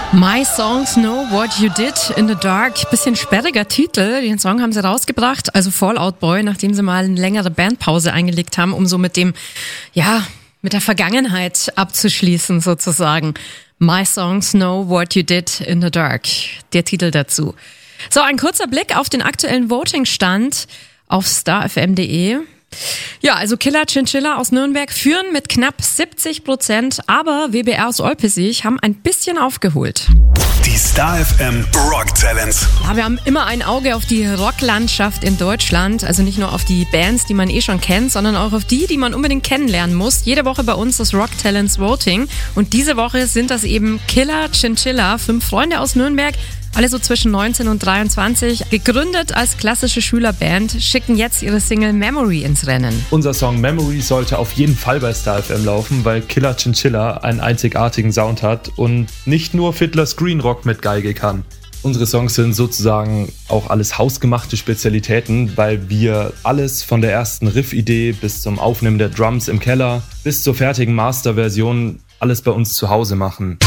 My Songs Know What You Did in the Dark. Bisschen sperriger Titel. Den Song haben sie rausgebracht, also Fall Out Boy, nachdem sie mal eine längere Bandpause eingelegt haben, um so mit der Vergangenheit abzuschließen sozusagen. My Songs Know What You Did in the Dark. Der Titel dazu. So, ein kurzer Blick auf den aktuellen Voting-Stand auf starfm.de. Ja, also Killer Chinchilla aus Nürnberg führen mit knapp 70%, aber WBR aus Olpesich haben ein bisschen aufgeholt. Die Star FM Rock Talents. Ja, wir haben immer ein Auge auf die Rocklandschaft in Deutschland, also nicht nur auf die Bands, die man schon kennt, sondern auch auf die man unbedingt kennenlernen muss. Jede Woche bei uns das Rock Talents Voting und diese Woche sind das eben Killer Chinchilla, 5 Freunde aus Nürnberg, alle so zwischen 19 und 23, gegründet als klassische Schülerband, schicken jetzt ihre Single Memory ins Rennen. Unser Song Memory sollte auf jeden Fall bei Star FM laufen, weil Killer Chinchilla einen einzigartigen Sound hat und nicht nur Fiddler's Green Rock mit Geige kann. Unsere Songs sind sozusagen auch alles hausgemachte Spezialitäten, weil wir alles von der ersten Riff-Idee bis zum Aufnehmen der Drums im Keller bis zur fertigen Masterversion alles bei uns zu Hause machen.